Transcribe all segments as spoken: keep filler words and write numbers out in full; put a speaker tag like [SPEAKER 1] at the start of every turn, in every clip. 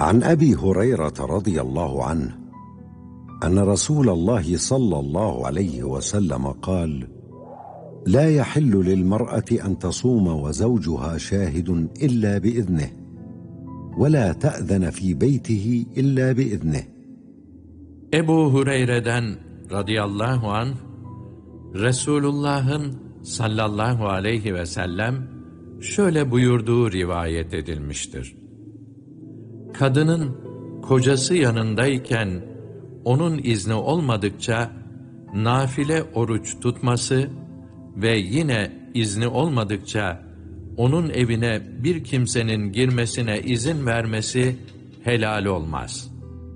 [SPEAKER 1] عن أبي هريرة رضي الله عنه أن رسول الله صلى الله عليه وسلم قال: لا يحل للمرأة أن تصوم وزوجها شاهد إلا بإذنه، ولا تأذن في بيته إلا بإذنه.
[SPEAKER 2] Ebu Hureyre'den radıyallahu anh, Resulullah'ın sallallahu aleyhi ve sellem şöyle buyurduğu rivayet edilmiştir. Kadının kocası yanındayken onun izni olmadıkça nafile oruç tutması ve yine izni olmadıkça onun evine bir kimsenin girmesine izin vermesi helal olmaz.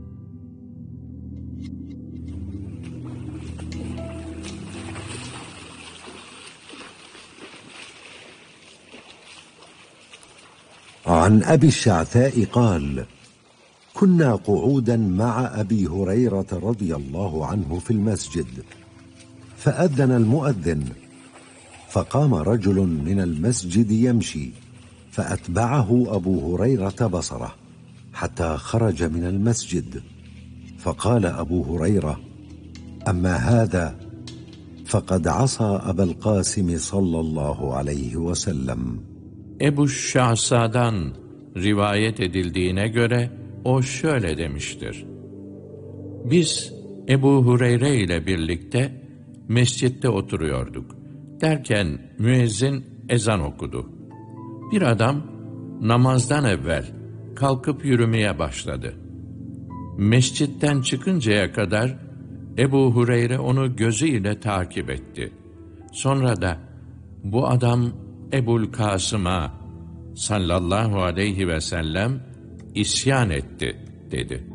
[SPEAKER 1] عن أبي الشعثاء قال: كنا قعودا مع أبي هريرة رضي الله عنه في المسجد، فأذن المؤذن، فقام رجل من المسجد يمشي، فأتبعه أبو هريرة بصره حتى خرج من المسجد، فقال أبو هريرة: أما هذا فقد عصى أبا القاسم صلى الله عليه وسلم.
[SPEAKER 2] Ebu Şahsa'dan rivayet edildiğine göre o şöyle demiştir. Biz Ebu Hureyre ile birlikte mescitte oturuyorduk. Derken müezzin ezan okudu. Bir adam namazdan evvel kalkıp yürümeye başladı. Mescitten çıkıncaya kadar Ebu Hureyre onu gözüyle takip etti. Sonra da bu adam Ebul Kasım'a sallallahu aleyhi ve sellem isyan etti dedi.